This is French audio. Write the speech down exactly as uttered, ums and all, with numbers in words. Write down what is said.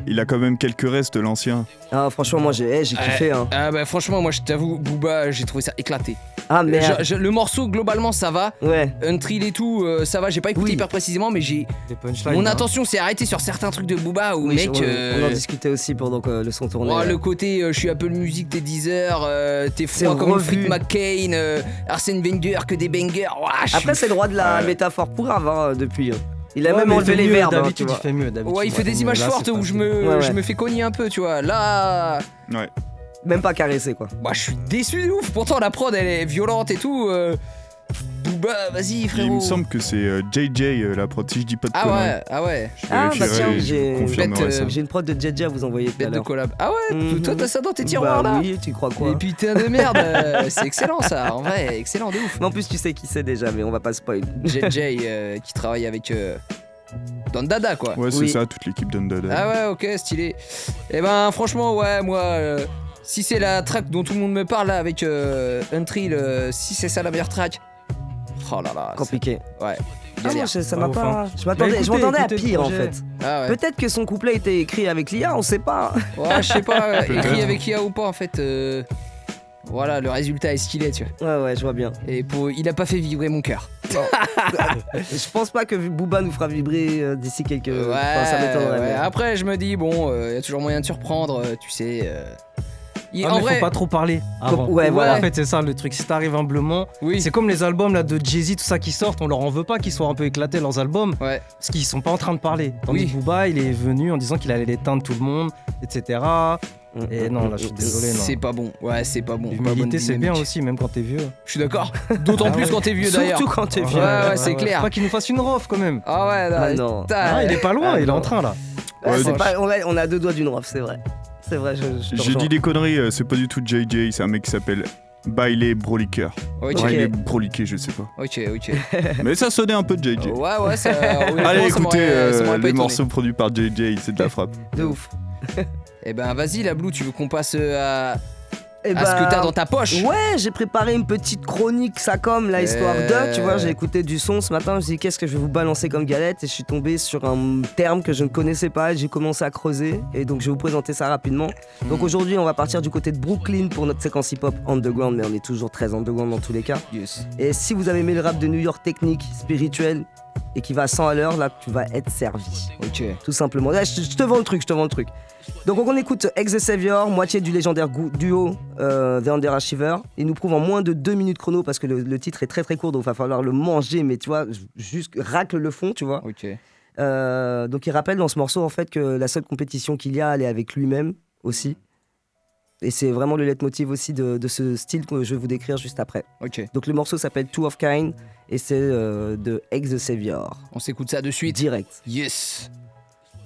il a quand même quelques restes de l'ancien. Ah, franchement, moi j'ai, hey, j'ai kiffé. Euh, Hein. Ah bah franchement, moi je t'avoue, Booba, j'ai trouvé ça éclaté. Ah, merde. Je- je- le morceau, globalement, ça va. Ouais. Untrill et tout, euh, ça va. J'ai pas écouté Oui. hyper précisément, mais j'ai. Des punchlines. Mon hein. attention s'est arrêtée sur certains trucs de Booba où, Oui, mec. on, euh, on en discutait aussi pendant que le son tournait. oh, ouais. le côté, euh, je suis Apple Music, t'es Deezer, euh, t'es C'est froid comme revu. Frick McCain, euh, Arsène Wenger, que des bangers. Ouah, je Après, suis- c'est le droit de la Ouais. métaphore pour grave hein, depuis. Il a Ouais, même mais il enlevé fait les mieux, verbes. hein, tu D'habitude, vois. il fait mieux. d'habitude, Ouais, il fait des mais images là, fortes c'est où je facile. me, Ouais, ouais. je me fais cogner un peu, tu vois. Là, Ouais. Même pas caressé quoi. bah, je suis déçu de ouf. Pourtant, la prod, elle est violente et tout. euh, Booba, vas-y, frérot. Il me semble que c'est euh, J J euh, la prod, si je dis pas de Ah conneries. ouais, ah ouais. Je Ah, bah vérifierai tiens, et je j'ai- confirmerai Bête, ça. euh, J'ai une prod de J J à vous envoyer tout à Bête de l'heure. collab. Ah ouais, Mhm. toi, t'as ça dans tes tiroirs Bah là. oui, tu crois quoi Et putain de merde, euh, c'est excellent ça. En vrai, excellent de ouf. Mais en plus, tu sais qui c'est déjà, mais on va pas spoil. J J euh, qui travaille avec euh, Don Dada quoi. Ouais, c'est Oui. ça, toute l'équipe d'Undada. Ah ouais, ok, stylé. Et ben franchement, ouais, moi, euh, si c'est la track dont tout le monde me parle là avec euh, Untrill, euh, si c'est ça la meilleure track. Oh là là. Compliqué. c'est- Ouais. Ah, moi, galère. je- ça Pas m'a ouf, pas. hein. Je m'attendais, Bah, je écoutez, m'attendais à écoutez le pire en projet. fait. Ah ouais. Peut-être que son couplet était écrit avec l'I A, on sait pas. Ouais, je sais pas, euh, Peut-être. écrit avec I A ou pas en fait. euh, Voilà, le résultat est ce qu'il est, tu vois. Ouais, ouais, je vois bien. Et pour... il a pas fait vibrer mon cœur. Je pense pas que Booba nous fera vibrer euh, d'ici quelques. Ouais, Enfin, ça m'étonnerait. ouais. mais- Après, je me dis, bon, il y a toujours moyen de surprendre, euh, tu sais. euh. Il- Ah, en mais vrai, faut pas trop parler avant. Ouais, voilà. En fait, c'est ça le truc. Si t'arrives humblement, oui. c'est comme les albums là de Jay-Z, tout ça qui sortent, on leur en veut pas qu'ils soient un peu éclatés leurs albums, Ouais. parce qu'ils sont pas en train de parler. Tandis Oui. que Booba, il est venu en disant qu'il allait l'éteindre tout le monde, et cetera. Mm, Et mm, non, mm, là, je suis mm. désolé, non. C'est pas bon. Ouais, c'est pas bon. Pas bonne L'humilité, c'est bien dynamique. aussi, même quand t'es vieux. Je suis d'accord. D'autant Ah plus ouais. quand t'es vieux d'ailleurs. Surtout quand t'es Ouais, vieux. ouais, c'est clair. Faut pas qu'il nous fasse une rof quand même. Ah ouais, Ah là, non. putain, Ah, il est pas loin, Ah, il est non. en train là. Ouais, Ouais, c'est donc- pas, on, a, on a deux doigts d'une rof, c'est vrai. C'est vrai, je, je te J'ai rejoins. dit des conneries, euh, c'est pas du tout J J, c'est un mec qui s'appelle Bailey Broliqueur. Ok, Ok. Bailey Broliqué, je sais pas. ok, ok. Mais ça sonnait un peu de J J. Ouais, ouais, ça. honnêtement, Allez, ça écoutez m'aurait- euh, ça m'aurait pas les étonné. morceaux produits par J J, c'est de la frappe. De ouf. Eh ben, vas-y, la Blue, tu veux qu'on passe euh, à, Et à ce que t'as dans ta poche? Ouais, j'ai préparé une petite chronique, ça comme la histoire Euh. de. Tu vois, j'ai écouté du son ce matin, je me suis dit qu'est-ce que je vais vous balancer comme galette et je suis tombé sur un terme que je ne connaissais pas et j'ai commencé à creuser et donc je vais vous présenter ça rapidement. Donc Hmm. aujourd'hui, on va partir du côté de Brooklyn pour notre séquence hip-hop underground, mais on est toujours très underground dans tous les cas. Yes. Et si vous avez aimé le rap de New York technique, spirituel et qui va à cent à l'heure, là, tu vas être servi. Ok. Tout simplement. Ouais, je, je te vends le truc, je te vends le truc. Donc on écoute Ex the Savior, moitié du légendaire gou- duo euh, The Underachiever. Il nous prouve en moins de deux minutes chrono parce que le, le titre est très très court, donc il va falloir le manger, mais tu vois, juste racle le fond, tu vois. Ok. Euh, donc il rappelle dans ce morceau en fait que la seule compétition qu'il y a, elle est avec lui-même aussi. Et c'est vraiment le leitmotiv aussi de, de ce style que je vais vous décrire juste après. Ok. Donc le morceau s'appelle Two of Kind et c'est euh, de Ex the Savior. On s'écoute ça de suite. Direct. Yes.